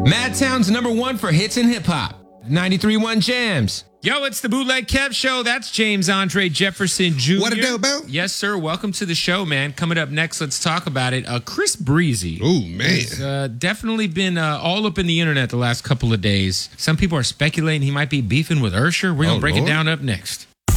Madtown's #1 for hits and hip hop. 93.1 Jams. Yo, it's the Bootleg Kev Show. That's James Andre Jefferson Jr. What a do, Bill? Yes, sir. Welcome to the show, man. Coming up next, let's talk about it. Chris Breezy. Oh, man. Has definitely been all up in the internet the last couple of days. Some people are speculating he might be beefing with Usher. We're going to break it down up next.